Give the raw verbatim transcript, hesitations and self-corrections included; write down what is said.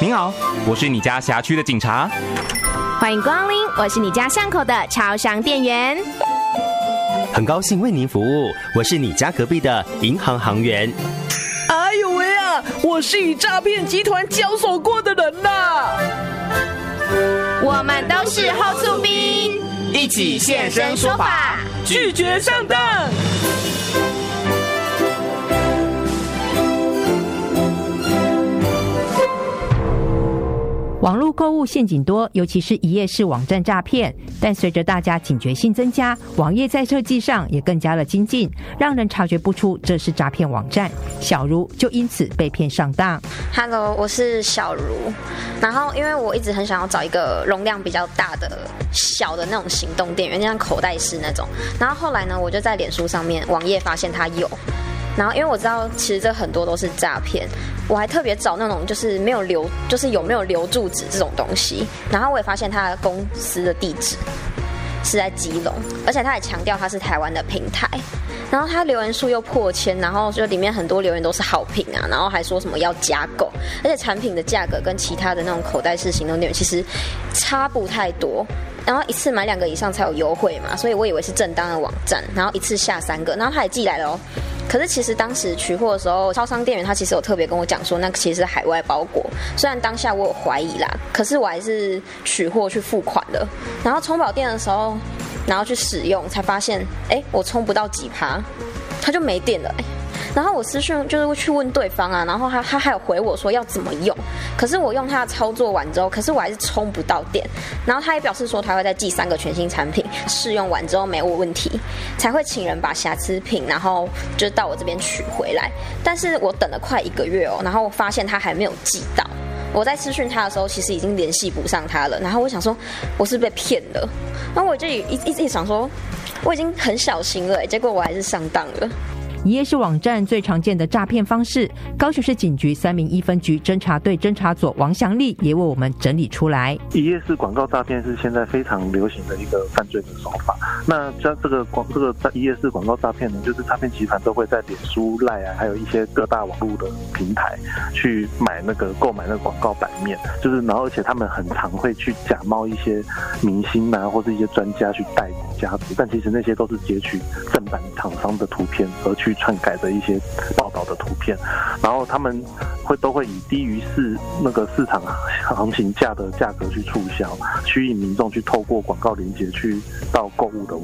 您好，我是你家辖区的警察。 欢迎光临，我是你家巷口的超商店员。 很高兴为您服务，我是你家隔壁的银行行员。 哎呦喂啊，我是与诈骗集团交手过的人呐。 我们都是后厝兵， 一起现身说法， 拒绝上当。 网络购物陷阱多，尤其是一页式网站诈骗。但随着大家警觉性增加，网页在设计上也更加的精进，让人察觉不出这是诈骗网站。小茹就因此被骗上当。 Hello， 我是小茹。然后因为我一直很想要找一个容量比较大的小的那种行动电源，就像口袋式那种。然后后来呢，我就在脸书上面网页发现它有。然后因为我知道其实这很多都是诈骗，我还特别找那种就是没有留，就是有没有留住址这种东西。然后我也发现他的公司的地址是在基隆，而且他也强调他是台湾的平台。然后他留言数又破千，然后就里面很多留言都是好评啊，然后还说什么要加购，而且产品的价格跟其他的那种口袋式行动电源其实差不太多。然后一次买两个以上才有优惠嘛，所以我以为是正当的网站，然后一次下三个，然后他也寄来了哦。可是其实当时取货的时候，超商店员他其实有特别跟我讲说，那其实是海外包裹。虽然当下我有怀疑啦，可是我还是取货去付款了。然后充饱电的时候，然后去使用，才发现，哎，我充不到几趴，它就没电了。然后我私讯就是去问对方啊，然后他他还有回我说要怎么用，可是我用他的操作完之后，可是我还是充不到电。然后他也表示说他会再寄三个全新产品，试用完之后没有问题，才会请人把瑕疵品然后就是到我这边取回来。但是我等了快一个月哦，然后我发现他还没有寄到。我在私讯他的时候，其实已经联系不上他了。然后我想说，我是被骗的。然后我就一一直想说，我已经很小心了，结果我还是上当了。 一页式网站最常见的诈骗方式，高雄市警局三民一分局侦查队侦查佐王祥利也为我们整理出来。 一页式广告诈骗是现在非常流行的一个犯罪的手法。那像这个广这个一页式广告诈骗呢，就是诈骗集团都会在脸书、赖啊，还有一些各大网络的平台去买那个购买那个广告版面，就是然后而且他们很常会去假冒一些明星啊，或是一些专家去代理家族，但其实那些都是截取正版厂商的图片而去篡改的一些报道的图片，然后他们会都会以低于市那个市场行情价的价格去促销，吸引民众去透过广告连结去到购物的